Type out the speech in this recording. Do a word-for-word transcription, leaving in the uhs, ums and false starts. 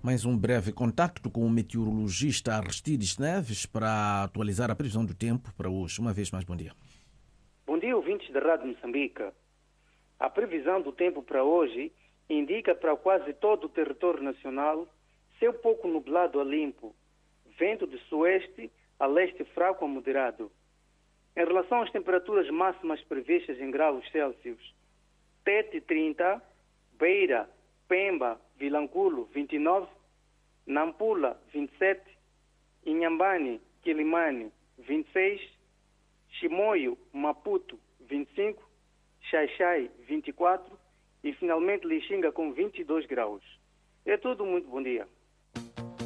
Mais um breve contacto com o meteorologista Aristides Neves para atualizar a previsão do tempo para hoje. Uma vez mais, bom dia. Bom dia, ouvintes da Rádio Moçambique. A previsão do tempo para hoje indica para quase todo o território nacional céu pouco nublado a limpo, vento de sueste a leste fraco a moderado. Em relação às temperaturas máximas previstas em graus Celsius, Tete trinta, Beira, Pemba, Vilanculo vinte e nove, Nampula vinte e sete, Inhambane, Quilimane vinte e seis, Chimoio, Maputo vinte e cinco, Xaixai vinte e quatro e finalmente Lixinga com vinte e dois graus. É tudo, muito bom dia.